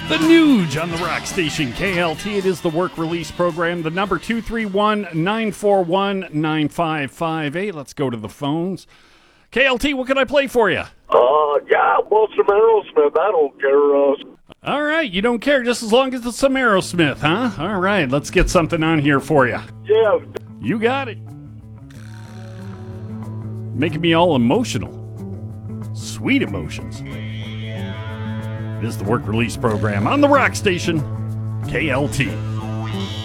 The Nuge on the rock station KLT. It is the work release program. The number 231-941-9558. Let's go to the phones. KLT, what can I play for you? Yeah, well, some Aerosmith. I don't care. All right, you don't care just as long as it's some Aerosmith, huh? All right, let's get something on here for you. Yeah. You got it. Making me all emotional. Sweet emotions. It is the work release program on the rock station KLT.